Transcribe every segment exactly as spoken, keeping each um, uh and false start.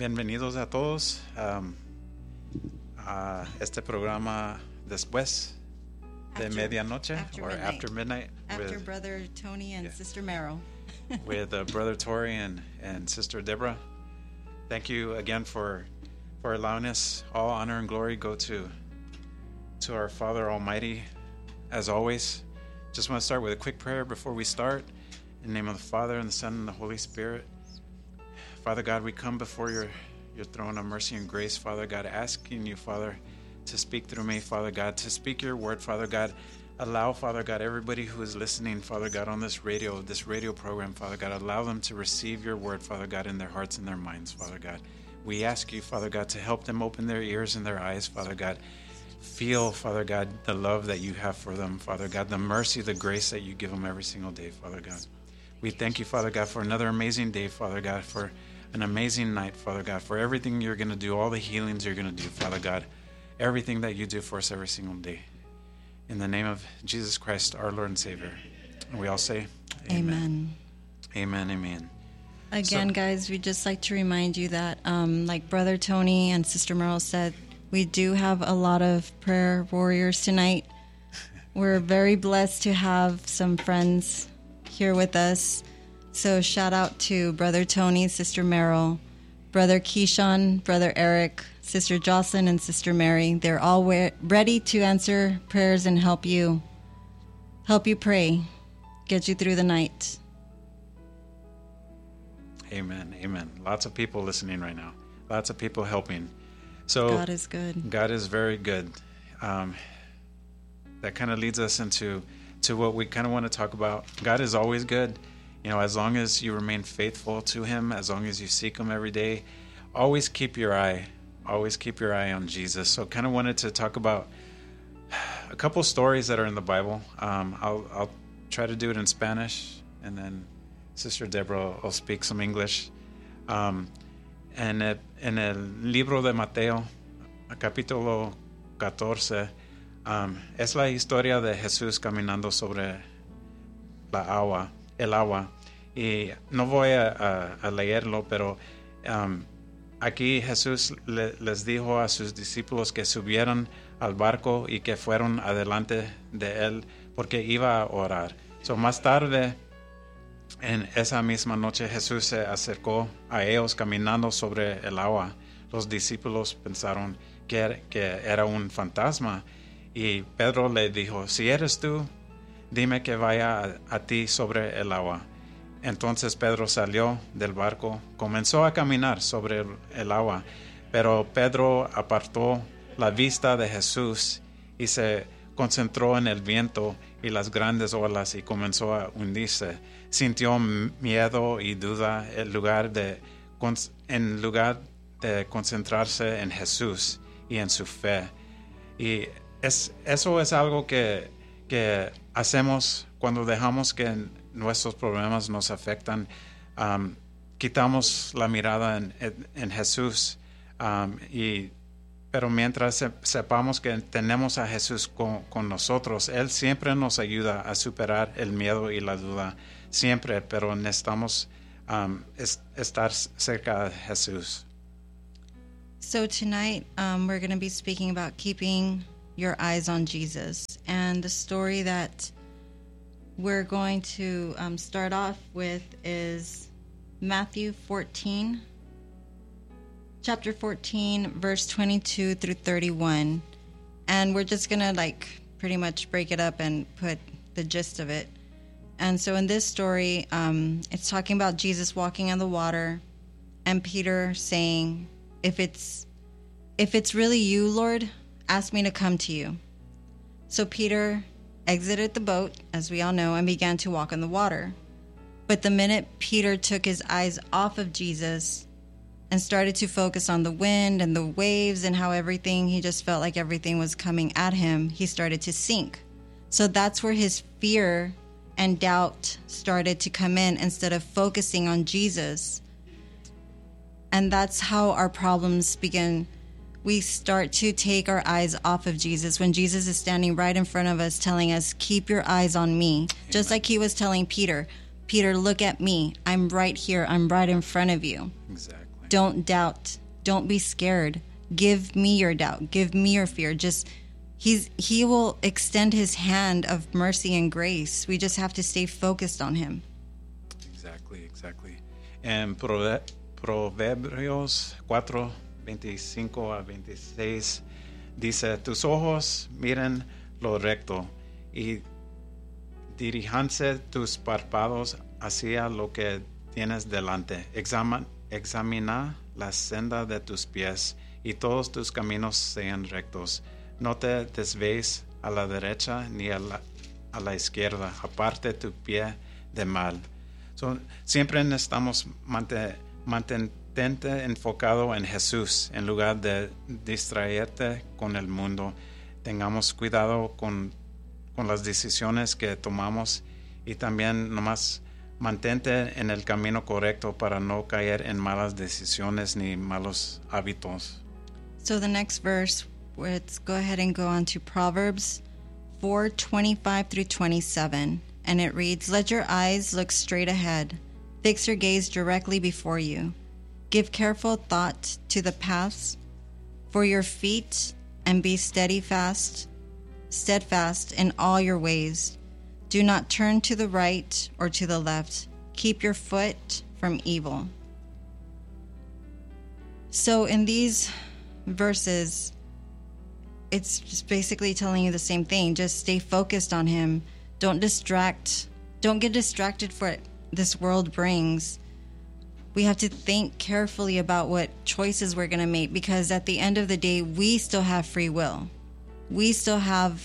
Bienvenidos a todos um, a este programa después de After- medianoche after or midnight. after midnight After with, Brother Tony and yeah. Sister Merrill. with uh, Brother Tori and, and Sister Deborah. Thank you again for for allowing us. All honor and glory go to to our Father Almighty. As always, just want to start with a quick prayer before we start. In the name of the Father, and the Son, and the Holy Spirit. Father God, we come before your, your throne of mercy and grace, Father God, asking you, Father, to speak through me, Father God, to speak your word, Father God. Allow, Father God, everybody who is listening, Father God, on this radio, this radio program, Father God, allow them to receive your word, Father God, in their hearts and their minds, Father God. We ask you, Father God, to help them open their ears and their eyes, Father God. Feel, Father God, the love that you have for them, Father God, the mercy, the grace that you give them every single day, Father God. We thank you, Father God, for another amazing day, Father God, for an amazing night, Father God, for everything you're going to do, all the healings you're going to do, Father God, everything that you do for us every single day. In the name of Jesus Christ, our Lord and Savior. And we all say, Amen. Amen, amen. amen. Again, so, guys, we'd just like to remind you that, um, like Brother Tony and Sister Merle said, we do have a lot of prayer warriors tonight. We're very blessed to have some friends here with us. So shout out to Brother Tony, Sister Merrill, Brother Keyshawn, Brother Eric, Sister Jocelyn, and Sister Mary. They're all we- ready to answer prayers and help you, help you pray, get you through the night. Amen, amen. Lots of people listening right now. Lots of people helping. So God is good. God is very good. Um, that kind of leads us into to what we kind of want to talk about. God is always good. You know, as long as you remain faithful to him, as long as you seek him every day, always keep your eye, always keep your eye on Jesus. So kind of wanted to talk about a couple stories that are in the Bible. Um, I'll, I'll try to do it in Spanish, and then Sister Deborah will speak some English. Um, en, el, en el libro de Mateo, capítulo catorce, um, es la historia de Jesús caminando sobre la agua. el agua, y no voy a, a, a leerlo, pero um, aquí Jesús le, les dijo a sus discípulos que subieran al barco y que fueron adelante de él porque iba a orar. So, más tarde, en esa misma noche, Jesús se acercó a ellos caminando sobre el agua. Los discípulos pensaron que era, que era un fantasma, y Pedro le dijo, si eres tú, dime que vaya a, a ti sobre el agua. Entonces Pedro salió del barco, comenzó a caminar sobre el, el agua, pero Pedro apartó la vista de Jesús y se concentró en el viento y las grandes olas y comenzó a hundirse. Sintió miedo y duda en lugar de, en lugar de concentrarse en Jesús y en su fe. Y es, eso es algo que, que hacemos cuando dejamos que nuestros problemas nos afectan. Um, quitamos la mirada en, en, en Jesús, um, y, pero mientras se, sepamos que tenemos a Jesús con, con nosotros, Él siempre nos ayuda a superar el miedo y la duda, siempre, pero necesitamos um, es, estar cerca de Jesús. So tonight um, we're going to be speaking about keeping your eyes on Jesus. And the story that we're going to um, start off with is Matthew fourteen, chapter fourteen, verse twenty-two through thirty-one. And we're just going to like pretty much break it up and put the gist of it. And so in this story, um, it's talking about Jesus walking on the water and Peter saying, if it's if it's really you, Lord, ask me to come to you. So Peter exited the boat, as we all know, and began to walk on the water. But the minute Peter took his eyes off of Jesus and started to focus on the wind and the waves and how everything, he just felt like everything was coming at him, he started to sink. So that's where his fear and doubt started to come in instead of focusing on Jesus. And that's how our problems begin. We start to take our eyes off of Jesus when Jesus is standing right in front of us telling us, keep your eyes on me. Amen. Just like he was telling Peter, Peter, look at me. I'm right here. I'm right in front of you. Exactly. Don't doubt. Don't be scared. Give me your doubt. Give me your fear. Just he's he will extend his hand of mercy and grace. We just have to stay focused on him. Exactly, exactly. En Prove- Proverbios cuatro, veinticinco a veintiséis dice, tus ojos miren lo recto y diríjanse tus párpados hacia lo que tienes delante. Exama, examina la senda de tus pies y todos tus caminos sean rectos. No te desvíes a la derecha ni a la, a la izquierda. Aparte tu pie de mal. So, siempre necesitamos mante, mantente enfocado en Jesús en lugar de distraerte con el mundo. Tengamos cuidado con, con las decisiones que tomamos y también nomás mantente en el camino correcto para no caer en malas decisiones ni malos hábitos. So the next verse, let's go ahead and go on to Proverbs four twenty-five through twenty-seven. And it reads, let your eyes look straight ahead. Fix your gaze directly before you. Give careful thought to the paths for your feet and be steadfast, steadfast in all your ways. Do not turn to the right or to the left. Keep your foot from evil. So in these verses, it's just basically telling you the same thing. Just stay focused on him. Don't distract. Don't get distracted for what this world brings. We have to think carefully about what choices we're going to make, because at the end of the day, we still have free will. We still have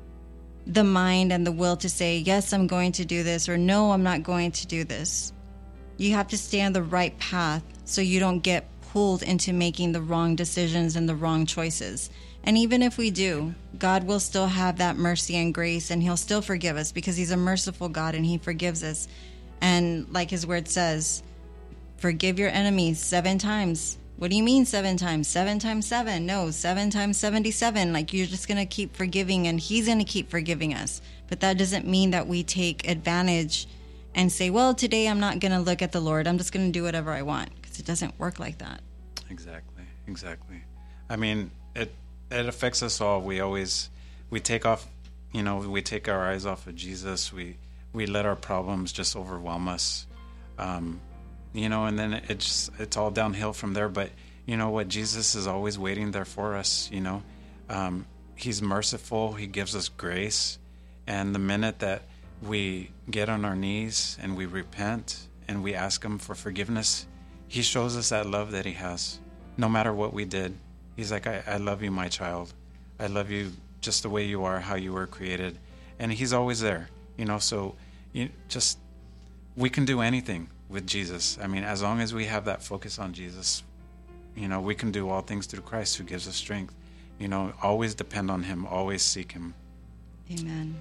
the mind and the will to say, yes, I'm going to do this, or no, I'm not going to do this. You have to stay on the right path so you don't get pulled into making the wrong decisions and the wrong choices. And even if we do, God will still have that mercy and grace, and he'll still forgive us because he's a merciful God and he forgives us. And like his word says, forgive your enemies seven times. What do you mean seven times? Seven times seven? No, seven times seventy-seven. Like, you're just going to keep forgiving, and he's going to keep forgiving us. But that doesn't mean that we take advantage and say, well, today I'm not going to look at the Lord. I'm just going to do whatever I want, because it doesn't work like that. Exactly, exactly. I mean, it it affects us all. We always, we take off, you know, we take our eyes off of Jesus. We, we let our problems just overwhelm us. Um, You know, and then it's just, it's all downhill from there. But you know what? Jesus is always waiting there for us. You know, um, he's merciful. He gives us grace. And the minute that we get on our knees and we repent and we ask him for forgiveness, he shows us that love that he has. No matter what we did, he's like, I, I love you, my child. I love you just the way you are, how you were created. And he's always there. You know, so you just, we can do anything with Jesus. I mean, as long as we have that focus on Jesus, you know, we can do all things through Christ who gives us strength. You know, always depend on him, always seek him. Amen.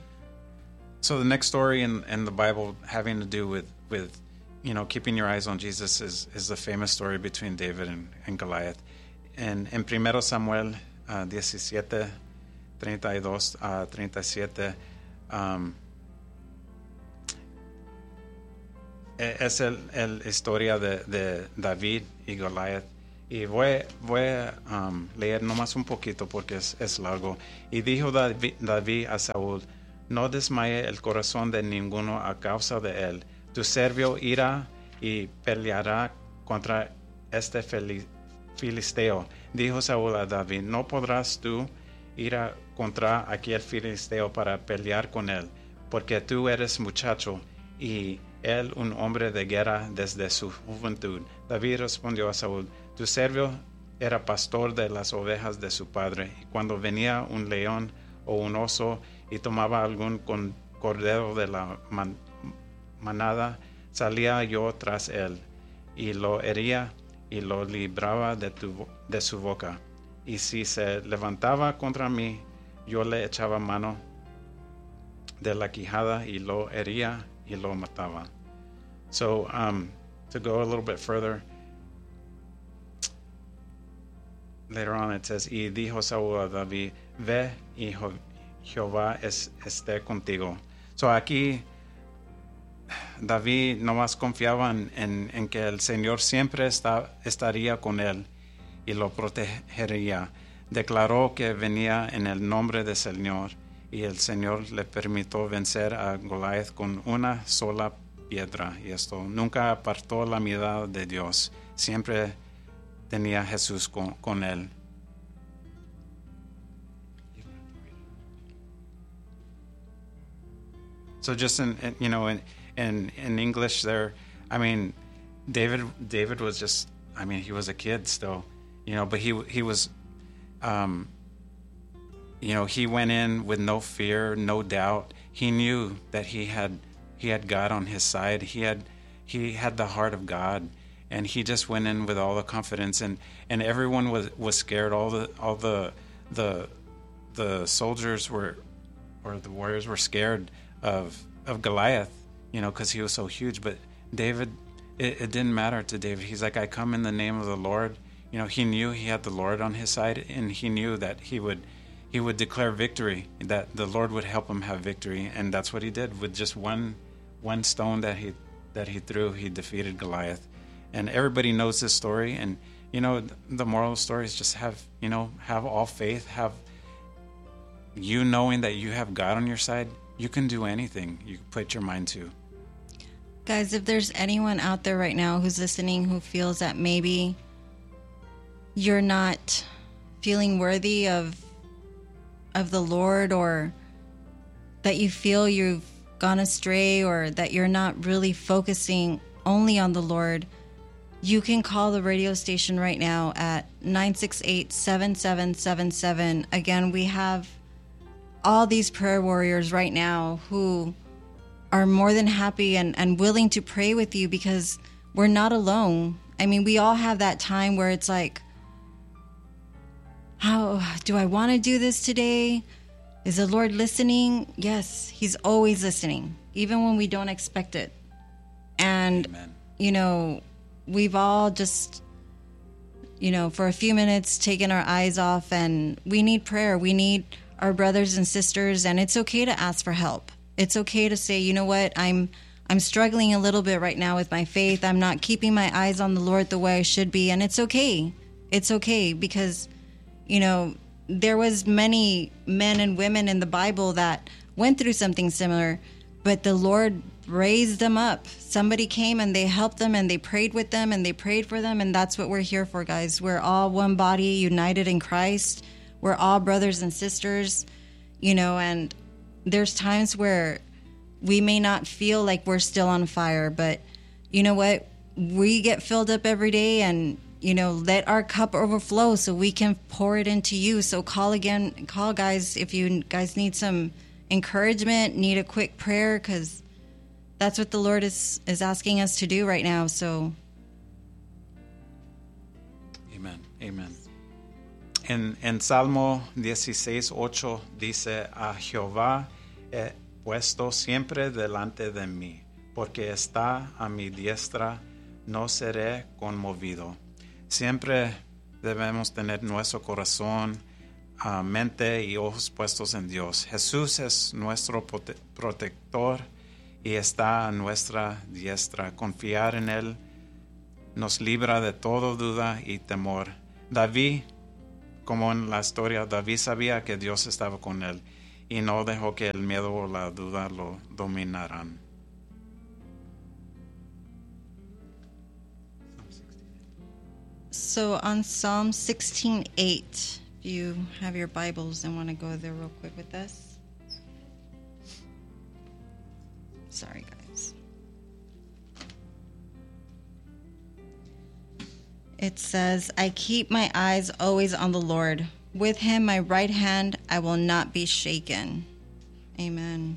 So the next story in, in the Bible having to do with, with, you know, keeping your eyes on Jesus is, is the famous story between David and, and Goliath. And in Primero Samuel uh, diecisiete, treinta y dos a treinta y siete, um, es el, el historia de, de David y Goliath. Y voy, voy a um, leer nomás un poquito porque es, es largo. Y dijo David, David a Saúl, no desmaye el corazón de ninguno a causa de él. Tu siervo irá y peleará contra este filisteo. Dijo Saúl a David, no podrás tú ir a contra aquel filisteo para pelear con él, porque tú eres muchacho y él un hombre de guerra desde su juventud. David respondió a Saúl, tu siervo era pastor de las ovejas de su padre, y cuando venía un león o un oso y tomaba algún cordero de la man- manada, salía yo tras él, y lo hería y lo libraba de, tu, de su boca. Y si se levantaba contra mí, yo le echaba mano de la quijada y lo hería y lo mataba. So, um, to go a little bit further, later on it says, y dijo Saúl a David, ve y Jehová es, esté contigo. So aquí, David nomás confiaba en, en, en que el Señor siempre está, estaría con él y lo protegería. Declaró que venía en el nombre del Señor y el Señor le permitió vencer a Goliath con una sola piedra. Y esto nunca apartó la mirada de Dios. Siempre tenía a Jesús con, con él. So just in, in you know in, in in English there, I mean, David David was just, I mean, he was a kid still, you know, but he he was, um, you know, he went in with no fear, no doubt. He knew that he had he had God on his side. He had he had the heart of God, and he just went in with all the confidence. And, and everyone was, was scared. All the all the the the soldiers were, or the warriors were scared of of Goliath, you know, because he was so huge. But David, it, it didn't matter to David. He's like, I come in the name of the Lord. You know, he knew he had the Lord on his side, and he knew that he would he would declare victory, that the Lord would help him have victory, and that's what he did. With just one one stone that he that he threw, he defeated Goliath. And everybody knows this story. And you know, the moral of the story is just have you know have all faith, have you knowing that you have God on your side. You can do anything you put your mind to. Guys, if there's anyone out there right now who's listening who feels that maybe you're not feeling worthy of of the Lord, or that you feel you've gone astray, or that you're not really focusing only on the Lord, you can call the radio station right now at nine six eight, seven seven seven seven. Again, we have all these prayer warriors right now who are more than happy and, and willing to pray with you, because we're not alone. I mean, we all have that time where it's like, how do I want to do this today? Is the Lord listening? Yes, he's always listening, even when we don't expect it. And, Amen. You know, we've all just, you know, for a few minutes taken our eyes off, and we need prayer. We need our brothers and sisters, and it's okay to ask for help. It's okay to say, you know what, I'm I'm struggling a little bit right now with my faith. I'm not keeping my eyes on the Lord the way I should be, and it's okay. It's okay, because, you know, there was many men and women in the Bible that went through something similar, but the Lord raised them up. Somebody came and they helped them, and they prayed with them, and they prayed for them, and that's what we're here for, guys. We're all one body, united in Christ. We're all brothers and sisters, you know, and there's times where we may not feel like we're still on fire, but you know what? We get filled up every day, and, you know, let our cup overflow so we can pour it into you. So call again, call guys, if you guys need some encouragement, need a quick prayer, because that's what the Lord is, is asking us to do right now. So. Amen. Amen. En, en Salmo dieciséis ocho dice, a Jehová he puesto siempre delante de mí, porque está a mi diestra, no seré conmovido. Siempre debemos tener nuestro corazón, uh, mente y ojos puestos en Dios. Jesús es nuestro prote- protector y está a nuestra diestra. Confiar en Él nos libra de toda duda y temor. David, como en la historia, David sabía que Dios estaba con él y no dejó que el miedo o la duda lo dominaran. So on Psalm sixteen eight, if you have your Bibles and want to go there real quick with us. Sorry, guys. It says, I keep my eyes always on the Lord. With him, my right hand, I will not be shaken. Amen.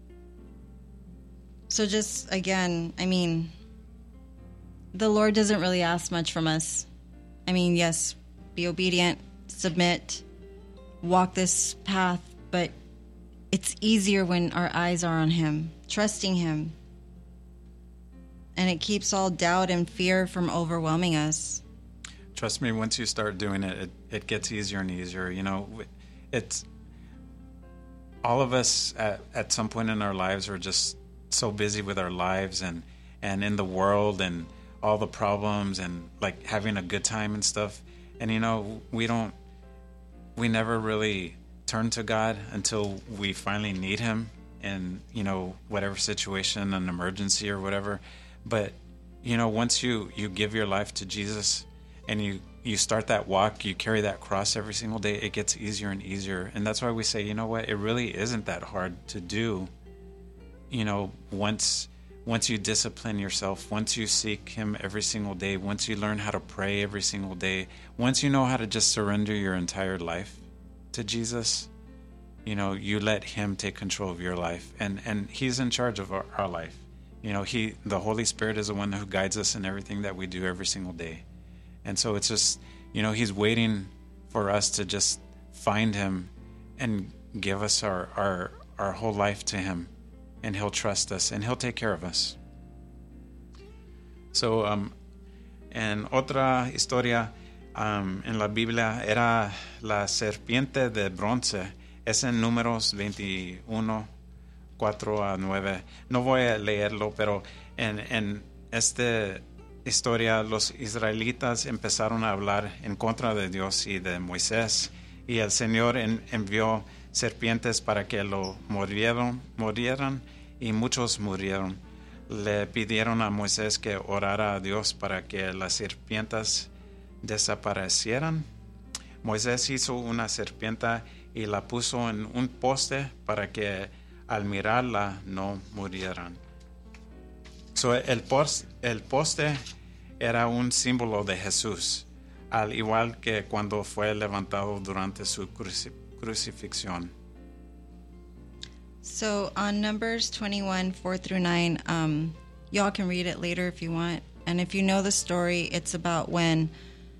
So just, again, I mean, the Lord doesn't really ask much from us. I mean, yes, be obedient, submit, walk this path, but it's easier when our eyes are on him, trusting him. And it keeps all doubt and fear from overwhelming us. Trust me, once you start doing it, it, it gets easier and easier. You know, it's all of us at, at some point in our lives are just so busy with our lives and and in the world and all the problems and like having a good time and stuff. And you know, we don't we never really turn to God until we finally need him in, you know, whatever situation, an emergency or whatever. But you know, once you you give your life to Jesus and you you start that walk, you carry that cross every single day, it gets easier and easier. And that's why we say, you know what, it really isn't that hard to do. You know, once once you discipline yourself, once you seek him every single day, once you learn how to pray every single day, once you know how to just surrender your entire life to Jesus, you know, you let him take control of your life, and and he's in charge of our, our life. You know, he the Holy Spirit is the one who guides us in everything that we do every single day. And so it's just, you know, he's waiting for us to just find him and give us our our, our whole life to him. And he'll trust us, and he'll take care of us. So, um, en otra historia um, en la Biblia era la serpiente de bronce. Es en Números veintiuno, cuatro a nueve. No voy a leerlo, pero en, en esta historia los israelitas empezaron a hablar en contra de Dios y de Moisés. Y el Señor en, envió serpientes para que lo mordieran, mordieran y muchos murieron. Le pidieron a Moisés que orara a Dios para que las serpientes desaparecieran. Moisés hizo una serpiente y la puso en un poste para que al mirarla no murieran. So, el, post, el poste era un símbolo de Jesús, al igual que cuando fue levantado durante su cruci- crucifixión. So on Numbers twenty-one, four through nine, um, y'all can read it later if you want. And if you know the story, it's about when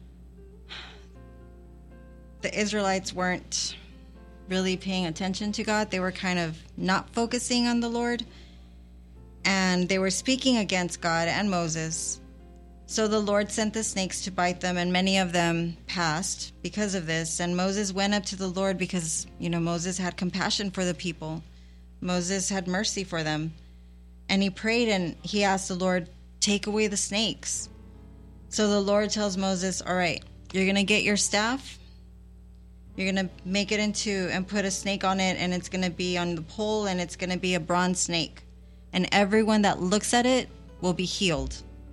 the Israelites weren't really paying attention to God. They were kind of not focusing on the Lord. And they were speaking against God and Moses. So the Lord sent the snakes to bite them, and many of them passed because of this. And Moses went up to the Lord because, you know, Moses had compassion for the people. Moses had mercy for them. And he prayed and he asked the Lord, take away the snakes. So the Lord tells Moses, all right, you're going to get your staff. You're going to make it into and put a snake on it, and it's going to be on the pole, and it's going to be a bronze snake. And everyone that looks at it will be healed.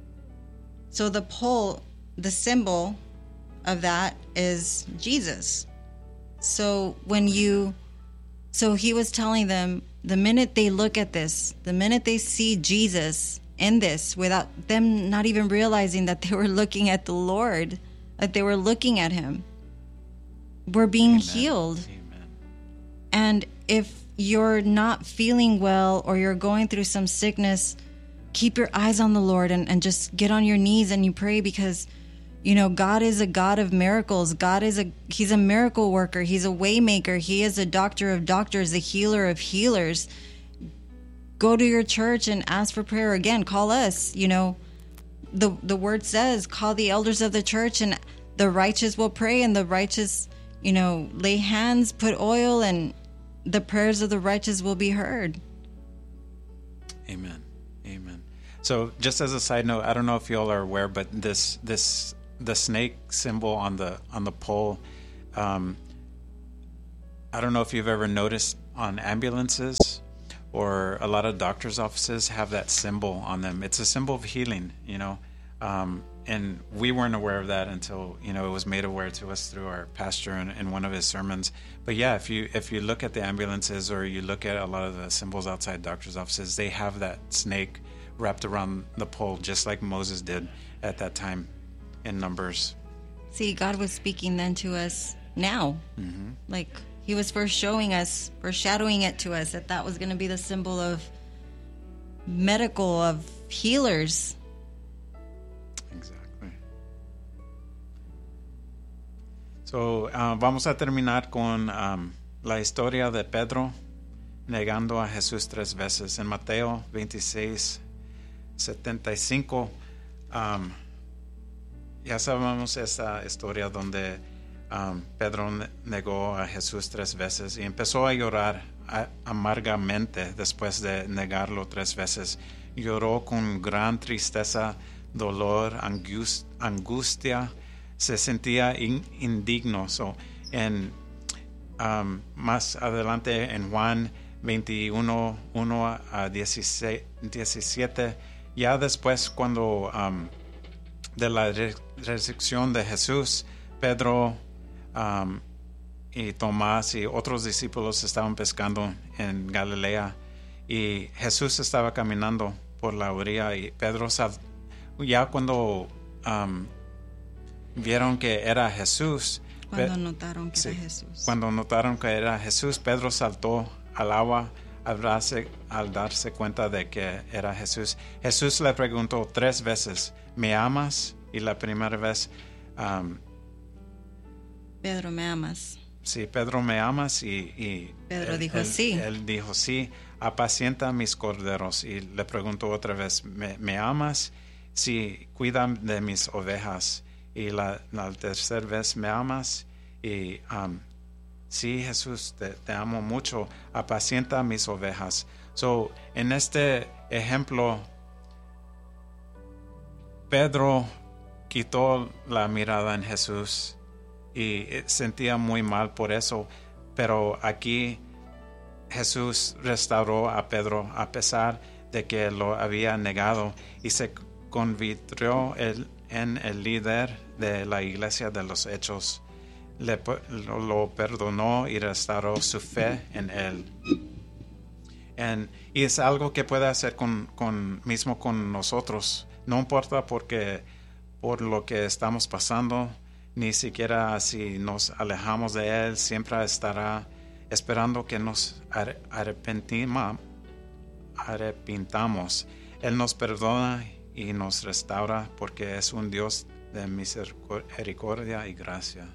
So the pole, the symbol of that is Jesus. So when you, so he was telling them, the minute they look at this, the minute they see Jesus in this, without them not even realizing that they were looking at the Lord, that they were looking at him, we're being Amen. Healed. Amen. And if you're not feeling well or you're going through some sickness, keep your eyes on the Lord and, and just get on your knees and you pray, because, you know, God is a God of miracles. God is a, he's a miracle worker. He's a way maker. He is a doctor of doctors, a healer of healers. Go to your church and ask for prayer. Again, call us. You know, the, the word says, call the elders of the church and the righteous will pray, and the righteous, you know, lay hands, put oil, and the prayers of the righteous will be heard. Amen. Amen. So just as a side note, I don't know if y'all are aware, but this this the snake symbol on the on the pole, um, I don't know if you've ever noticed on ambulances or a lot of doctors' offices have that symbol on them. It's a symbol of healing, you know. Um, and we weren't aware of that until, you know, it was made aware to us through our pastor in, in one of his sermons. But yeah, if you if you look at the ambulances or you look at a lot of the symbols outside doctors' offices, they have that snake wrapped around the pole, just like Moses did at that time in Numbers. See, God was speaking then to us now. Mm-hmm. Like, he was first showing us, foreshadowing it to us, that that was going to be the symbol of medical, of healers. Exactly. So, uh, vamos a terminar con um, la historia de Pedro negando a Jesús tres veces. En Mateo veintiséis, setenta y cinco, um, ya sabemos esta historia donde um, Pedro negó a Jesús tres veces y empezó a llorar amargamente después de negarlo tres veces. Lloró con gran tristeza, dolor, angustia, se sentía in, indigno. So, en, um, más adelante en Juan veintiuno, uno a diecisiete, ya después cuando um, de la re- resurrección de Jesús, Pedro um, y Tomás y otros discípulos estaban pescando en Galilea y Jesús estaba caminando por la orilla y Pedro sal- ya cuando um, vieron que era Jesús, Cuando Pe- notaron que sí, era Jesús. Cuando notaron que era Jesús, Pedro saltó al agua al darse, al darse cuenta de que era Jesús. Jesús le preguntó tres veces, ¿me amas? Y la primera vez, um, Pedro, ¿me amas? sí, Pedro, ¿me amas? Y, y Pedro él, dijo él, sí. Él dijo sí, apacienta mis corderos. Y le preguntó otra vez, ¿me, me amas? Sí, cuida de mis ovejas. Y la, la tercera vez, ¿me amas? Y um, sí, Jesús, te, te amo mucho, apacienta mis ovejas. So, en este ejemplo, Pedro quitó la mirada en Jesús y sentía muy mal por eso, pero aquí Jesús restauró a Pedro a pesar de que lo había negado y se convirtió el, en el líder de la iglesia de los Hechos. Le, lo, lo perdonó y restauró su fe en él. And, y es algo que puede hacer con, con, mismo con nosotros. No importa porque, por lo que estamos pasando, ni siquiera si nos alejamos de Él, siempre estará esperando que nos arrepentimos, arrepintamos. Él nos perdona y nos restaura porque es un Dios de misericordia y gracia.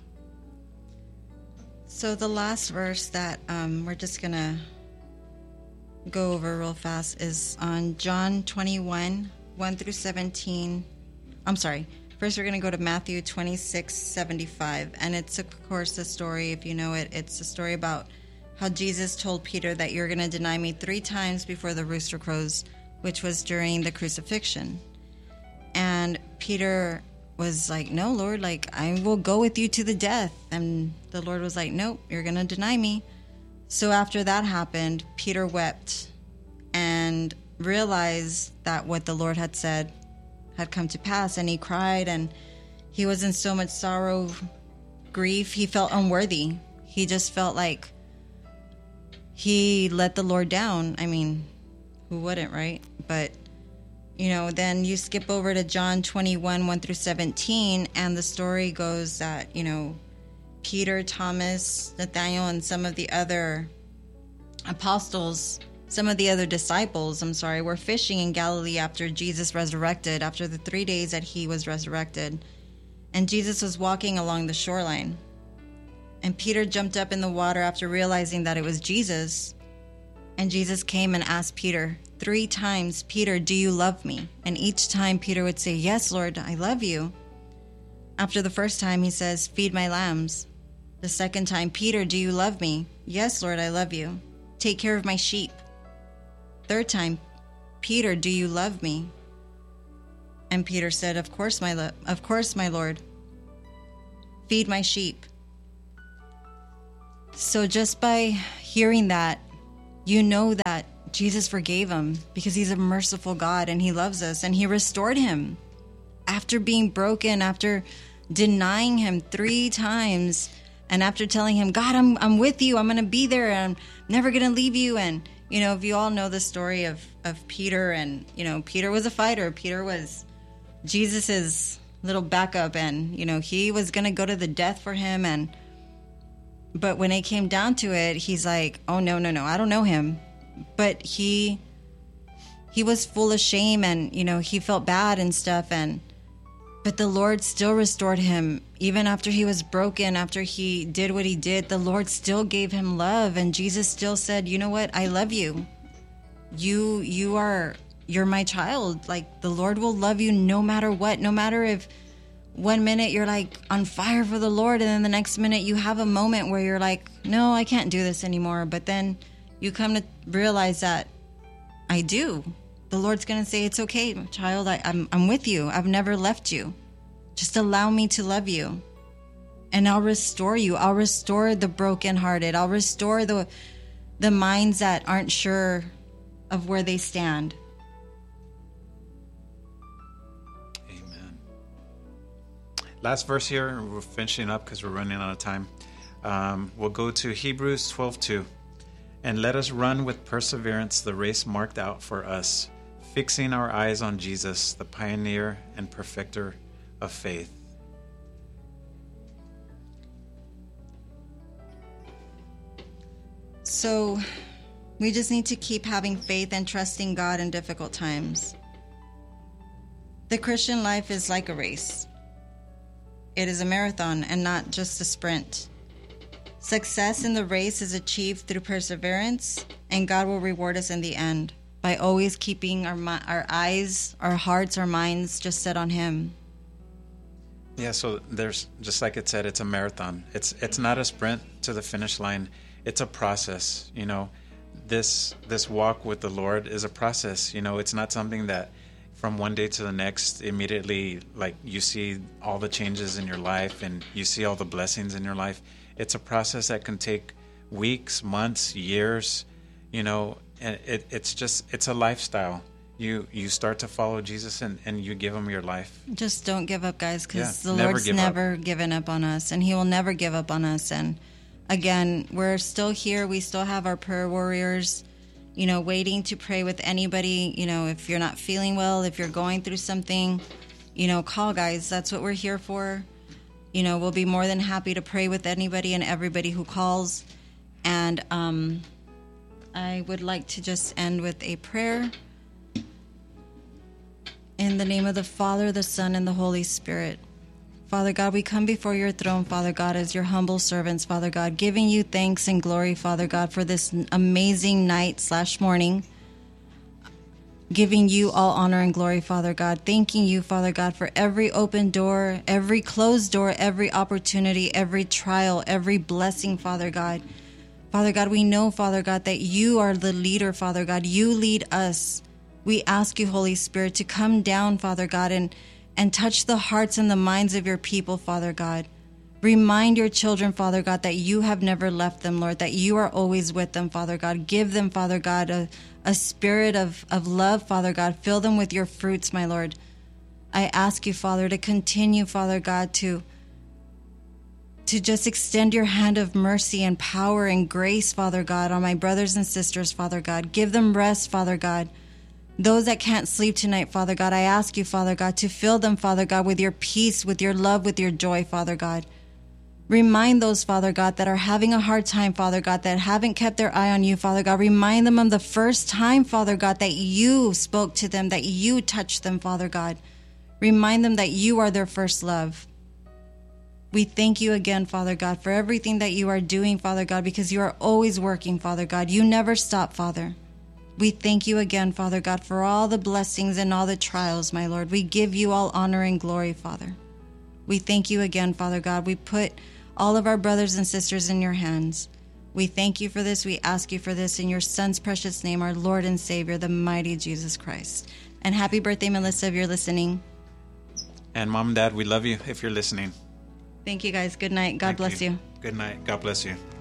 So the last verse that um, we're just going to go over real fast is on John twenty-one, one through seventeen. I'm sorry. First, we're going to go to Matthew twenty-six, seventy-five. And it's, of course, a story, if you know it, it's a story about how Jesus told Peter that you're going to deny me three times before the rooster crows, which was during the crucifixion. And Peter was like, no, Lord, like, I will go with you to the death. And the Lord was like, nope, you're going to deny me. So after that happened, Peter wept and realized that what the Lord had said had come to pass, and he cried, and he was in so much sorrow, grief. He felt unworthy. He just felt like he let the Lord down. I mean, who wouldn't, right? But you know, then you skip over to John twenty-one, one through seventeen, and the story goes that, you know, Peter, Thomas, Nathaniel, and some of the other apostles, some of the other disciples, I'm sorry, were fishing in Galilee after Jesus resurrected, after the three days that he was resurrected. And Jesus was walking along the shoreline. And Peter jumped up in the water after realizing that it was Jesus. And Jesus came and asked Peter three times, Peter, do you love me? And each time Peter would say, yes, Lord, I love you. After the first time, he says, feed my lambs. The second time, Peter, do you love me? Yes, Lord, I love you. Take care of my sheep. Third time, Peter, do you love me? And Peter said, of course, my lo- of course, my Lord. Feed my sheep. So just by hearing that, you know that Jesus forgave him because he's a merciful God and he loves us, and he restored him after being broken, after denying him three times, and after telling him, God, I'm I'm with you. I'm going to be there. And I'm never going to leave you. And, you know, if you all know the story of, of Peter, and, you know, Peter was a fighter. Peter was Jesus's little backup, and, you know, he was going to go to the death for him. And but when it came down to it, he's like, oh, no, no, no, I don't know him. But he he was full of shame, and, you know, he felt bad and stuff. And but the Lord still restored him. Even after he was broken, after he did what he did, the Lord still gave him love. And Jesus still said, you know what? I love you. You you are, you're my child. Like, the Lord will love you no matter what. No matter if one minute you're like on fire for the Lord, and then the next minute you have a moment where you're like, no, I can't do this anymore. But then you come to realize that I do. The Lord's going to say, it's okay, child. I, I'm, I'm with you. I've never left you. Just allow me to love you. And I'll restore you. I'll restore the brokenhearted. I'll restore the, the minds that aren't sure of where they stand. Amen. Last verse here, we're finishing up because we're running out of time. Um, we'll go to Hebrews twelve two. And let us run with perseverance the race marked out for us, fixing our eyes on Jesus, the pioneer and perfecter of faith. So we just need to keep having faith and trusting God in difficult times. The Christian life is like a race. It is a marathon and not just a sprint. Success in the race is achieved through perseverance, and God will reward us in the end by always keeping our our eyes, our hearts, our minds just set on Him. Yeah, so there's, just like it said, it's a marathon. It's it's not a sprint to the finish line. It's a process. You know, this this walk with the Lord is a process. You know, it's not something that from one day to the next, immediately, like you see all the changes in your life and you see all the blessings in your life. It's a process that can take weeks, months, years, you know, and it, it's just, it's a lifestyle. You you start to follow Jesus and, and you give Him your life. Just don't give up, guys, because Yeah, the never Lord's give never up. given up on us, and He will never give up on us. And again, we're still here. We still have our prayer warriors, you know, waiting to pray with anybody. You know, if you're not feeling well, if you're going through something, you know, call, guys. That's what we're here for. You know, we'll be more than happy to pray with anybody and everybody who calls. And um, I would like to just end with a prayer. In the name of the Father, the Son, and the Holy Spirit. Father God, we come before your throne, Father God, as your humble servants, Father God, giving you thanks and glory, Father God, for this amazing night slash morning. Giving you all honor and glory, Father God. Thanking you, Father God, for every open door, every closed door, every opportunity, every trial, every blessing, Father God. Father God, we know, Father God, that you are the leader, Father God. You lead us. We ask you, Holy Spirit, to come down, Father God, and, and touch the hearts and the minds of your people, Father God. Remind your children, Father God, that you have never left them, Lord, that you are always with them, Father God. Give them, Father God, a, a spirit of, of love, Father God. Fill them with your fruits, my Lord. I ask you, Father, to continue, Father God, to, to just extend your hand of mercy and power and grace, Father God, on my brothers and sisters, Father God. Give them rest, Father God. Those that can't sleep tonight, Father God, I ask you, Father God, to fill them, Father God, with your peace, with your love, with your joy, Father God. Remind those, Father God, that are having a hard time, Father God, that haven't kept their eye on you, Father God. Remind them of the first time, Father God, that you spoke to them, that you touched them, Father God. Remind them that you are their first love. We thank you again, Father God, for everything that you are doing, Father God, because you are always working, Father God. You never stop, Father. We thank you again, Father God, for all the blessings and all the trials, my Lord. We give you all honor and glory, Father. We thank you again, Father God. We put all of our brothers and sisters in your hands. We thank you for this. We ask you for this in your Son's precious name, our Lord and Savior, the mighty Jesus Christ. And happy birthday, Melissa, if you're listening. And Mom and Dad, we love you if you're listening. Thank you, guys. Good night. God Thank bless you. Good night. God bless you.